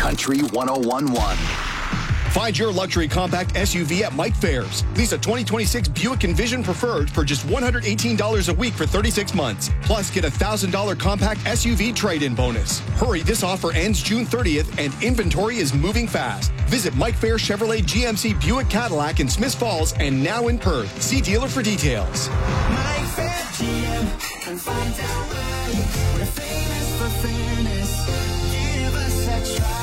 Country 101.1. Find your luxury compact SUV at Mike Fairs. Lease a 2026 Buick Envision Preferred for just $118 a week for 36 months. Plus, get a $1,000 compact SUV trade-in bonus. Hurry, this offer ends June 30th and inventory is moving fast. Visit Mike Fairs Chevrolet GMC Buick Cadillac in Smiths Falls and now in Perth. See dealer for details. Mike Fair GM can find out why we're famous for fairness. Give us a try.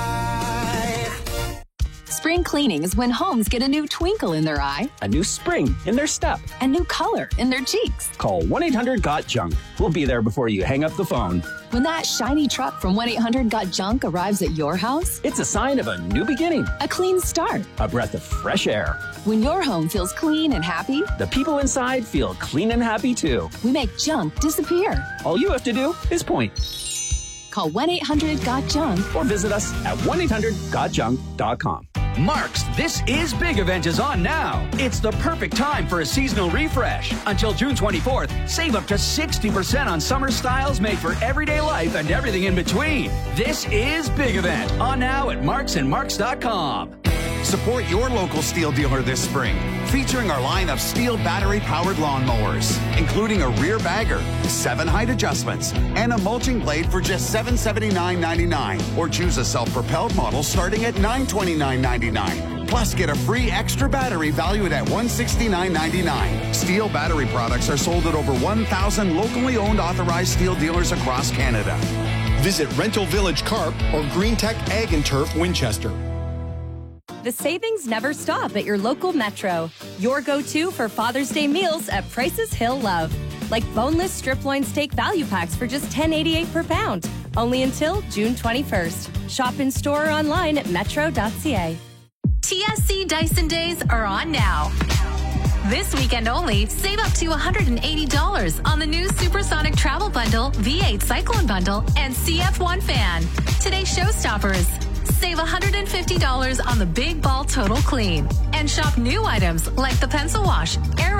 Spring cleaning is when homes get a new twinkle in their eye, a new spring in their step, a new color in their cheeks. Call 1-800-GOT-JUNK. We'll be there before you hang up the phone. When that shiny truck from 1-800-GOT-JUNK arrives at your house, it's a sign of a new beginning, a clean start, a breath of fresh air. When your home feels clean and happy, the people inside feel clean and happy too. We make junk disappear. All you have to do is point. Call 1-800-GOT-JUNK or visit us at 1-800-GOTJUNK.com. Mark's This Is Big event is on now. It's the perfect time for a seasonal refresh. Until June 24th, save up to 60% on summer styles made for everyday life and everything in between. This Is Big event on now at marksandmarks.com. Support your local Steel dealer this spring, featuring our line of Steel battery-powered lawnmowers, including a rear bagger, 7 height adjustments, and a mulching blade for just $779.99. Or choose a self-propelled model starting at $929.99. Plus, get a free extra battery valued at $169.99. Steel battery products are sold at over 1,000 locally owned authorized Steel dealers across Canada. Visit Rental Village Carp or Green Tech Ag and Turf Winchester. The savings never stop at your local Metro. Your go-to for Father's Day meals at prices he'll love. Like boneless strip loin steak value packs for just $10.88 per pound. Only until June 21st. Shop in store or online at metro.ca. TSC Dyson Days are on now. This weekend only, save up to $180 on the new Supersonic Travel Bundle, V8 Cyclone Bundle, and CF1 fan. Today's showstoppers. Save $150 on the Big Ball Total Clean. And shop new items like the pencil wash, air